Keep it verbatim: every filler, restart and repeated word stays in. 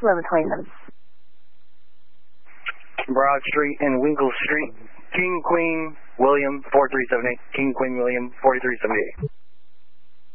eleven twenty-seven. Broad Street and Winkle Street. King, Queen, William, four three seven eight. King, Queen, William, four three seven eight.